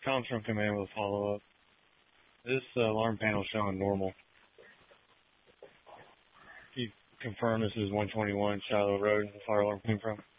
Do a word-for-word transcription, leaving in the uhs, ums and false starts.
Comms from command with a follow-up. This uh, alarm panel showing normal. Can you confirm this is one twenty-one Shiloh Road and the fire alarm came from?